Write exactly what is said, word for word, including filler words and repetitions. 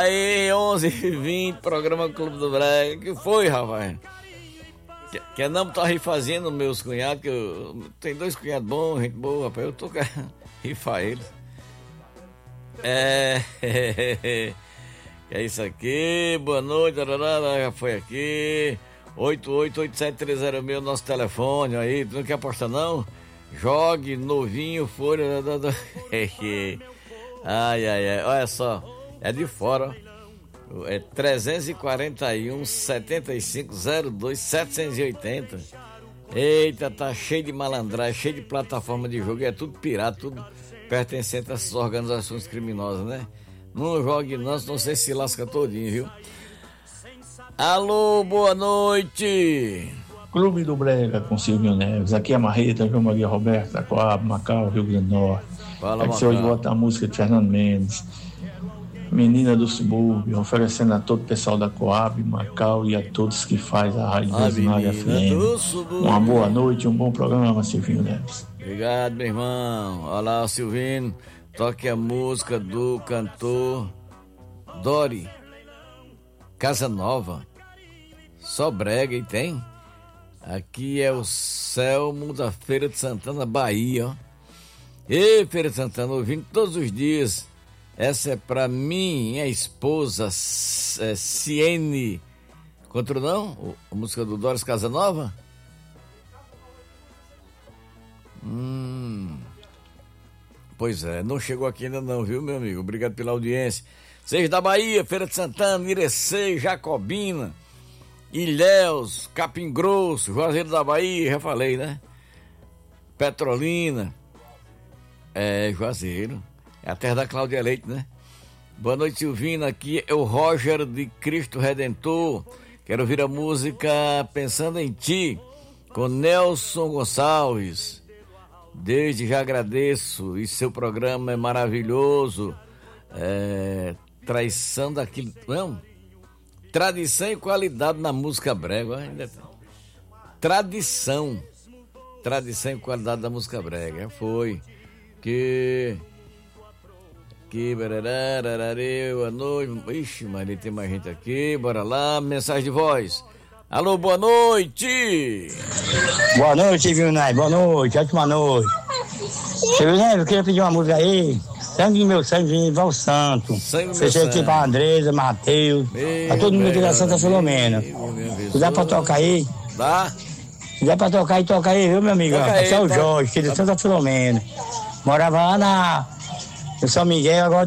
Aí, onze e vinte, programa Clube do Brega. Que foi, rapaz? Que, que não tá rifazendo meus cunhados, que eu tenho dois cunhados bons, gente boa, rapaz. Eu tô querendo rifar eles. É. É isso aqui. Boa noite, já foi aqui. oito oito oito sete três zero mil, nosso telefone aí. Tu não quer apostar, não? Jogue novinho, folha. Ai, ai, ai. Olha só. É de fora, ó. É trezentos e quarenta e um, setenta e cinco, zero dois, setecentos e oitenta. Eita, tá cheio de malandragem, cheio de plataforma de jogo. É tudo pirata, tudo pertencente a essas organizações criminosas, né? Não jogue não, senão você se lasca todinho, viu? Alô, boa noite. Clube do Brega com Silvio Neves. Aqui é a Marreta, João Maria Roberto, da Coab, Macau, Rio Grande do Norte. Fala, Macau. Hoje bota a música de Fernando Mendes, Menina do Subúrbio, oferecendo a todo o pessoal da Coab, Macau e a todos que faz a Rádio Visionária F M. Uma boa noite, um bom programa, Silvinho Neves. Obrigado, meu irmão. Olá, Silvino. Toque a música do cantor Dori Casa Nova. Só brega, e tem? Aqui é o Selmo da Feira de Santana, Bahia, ó. Ei, Feira de Santana, ouvindo todos os dias. Essa é pra minha esposa, é, Ciene. Encontrou não? A música do Doris Casanova? Hum. Pois é, não chegou aqui ainda não, viu, meu amigo? Obrigado pela audiência. Seis da Bahia, Feira de Santana, Irecê, Jacobina, Ilhéus, Capim Grosso, Juazeiro da Bahia, já falei, né? Petrolina, é, Juazeiro, é a terra da Cláudia Leite, né? Boa noite, Silvina, aqui é o Roger de Cristo Redentor. Quero ouvir a música Pensando em Ti, com Nelson Gonçalves. Desde já agradeço, e seu programa é maravilhoso. É, traição daquilo, não? Tradição e qualidade na música brega. Ainda tradição, tradição e qualidade da música brega. Foi que que boa noite. Ixi, Maria, tem mais gente aqui. Bora lá, mensagem de voz. Alô, boa noite. Boa noite, Silvio Neves. Boa noite, ótima noite. Silvio Neves, eu queria pedir uma música aí. Sangue do meu sangue, Genival Santo. Fechei aqui pra Andresa, Matheus, pra todo mundo aqui da Santa Filomena. Se dá pra tocar aí? Dá? Se dá pra tocar aí, toca aí, viu, meu amigo? Aqui é o Jorge, aqui de Santa Filomena. Morava lá na, no São Miguel, agora